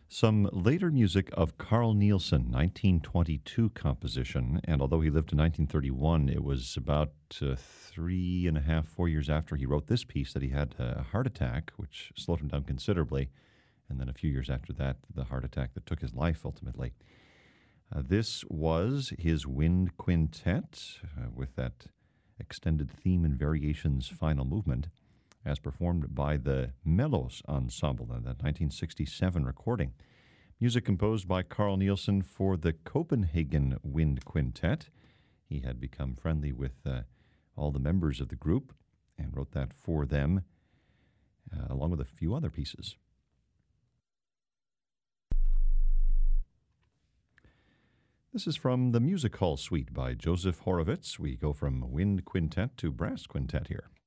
Some later music of Carl Nielsen, 1922 composition, and although he lived to 1931, it was about 3.5, 4 years after he wrote this piece that he had a heart attack, which slowed him down considerably, and then a few years after that, the heart attack that took his life ultimately. This was his Wind Quintet with that extended theme and variations final movement, as performed by the Melos Ensemble in that 1967 recording. Music composed by Carl Nielsen for the Copenhagen Wind Quintet. He had become friendly with all the members of the group and wrote that for them, along with a few other pieces. This is from the Music Hall Suite by Joseph Horowitz. We go from Wind Quintet to Brass Quintet here.